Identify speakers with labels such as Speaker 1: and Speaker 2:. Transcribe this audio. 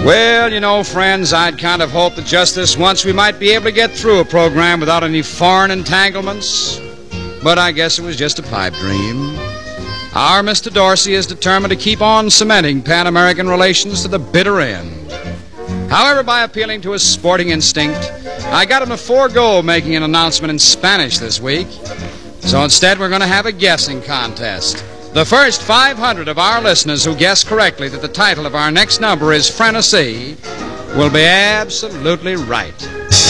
Speaker 1: Well, you know, friends, I'd kind of hoped that just this once we might be able to get through a program without any foreign entanglements. But I guess it was just a pipe dream. Our Mr. Dorsey is determined to keep on cementing Pan-American relations to the bitter end. However, by appealing to his sporting instinct, I got him to forego making an announcement in Spanish this week. So instead, we're going to have a guessing contest. The first 500 of our listeners who guess correctly that the title of our next number is Frenesy will be absolutely right.